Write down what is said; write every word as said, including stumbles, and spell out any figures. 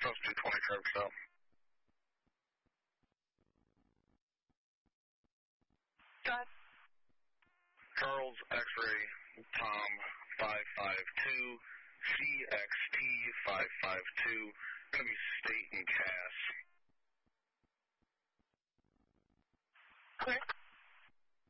Post two twenty, Trevor South. Got Charles X-ray Tom five five two C X T five five two. Going to be State and Cass.